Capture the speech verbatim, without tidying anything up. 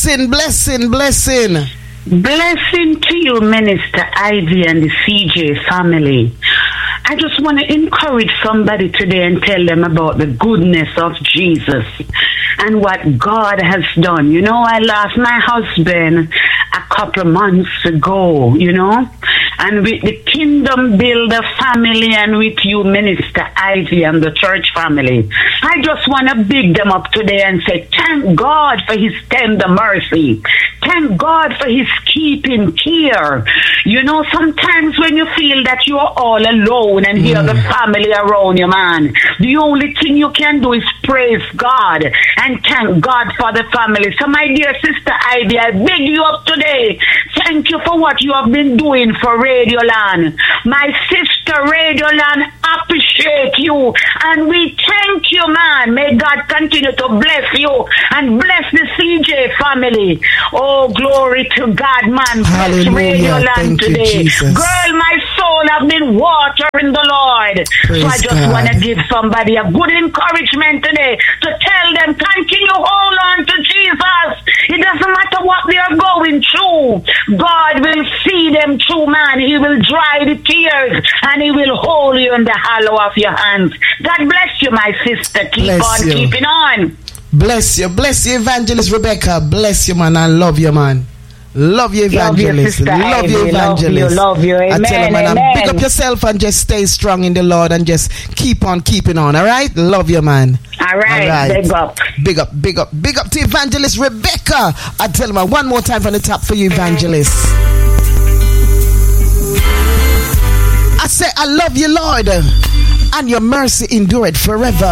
Blessing, blessing, blessing. Blessing to you, Minister Ivy and the C J family. I just want to encourage somebody today and tell them about the goodness of Jesus and what God has done. You know, I lost my husband a couple months ago, you know, and with the Kingdom Builder family and with you, Minister Ivy and the church family, I just want to big them up today and say, thank God for his tender mercy. Thank God for his keeping care. You know, sometimes when you feel that you are all alone and you have the family around you, man, the only thing you can do is praise God and thank God for the family. So my dear sister Ivy, I beg you up today. Thank you for what you have been doing for Radioland. My sister Radioland appreciate you and we thank you, man. May God continue to bless you and bless the C J family. Oh, glory to God, man. Bless Radioland today. You, Girl, my soul have been watering the Lord. Praise so I just want to give somebody a good encouragement today to tell them, continue, hold on to Jesus. It doesn't matter what they are going through. God will see them through, man. He will dry the tears and he will hold you in the hollow of your hands. God bless you, my sister. Keep bless on you. keeping on. Bless you. Bless you, Evangelist Rebecca. Bless you, man. I love you, man. Love you, Evangelist. Love you, love Ivy. you, Evangelist. Love you, love you. Amen, I tell you, man, amen. pick up yourself and just stay strong in the Lord and just keep on keeping on, all right? Love you, man. All right, all right. Big up. Big up, big up, big up to Evangelist Rebecca. I tell you, man, one more time from the top for you, Evangelist. I say, I love you, Lord, and your mercy endureth forever.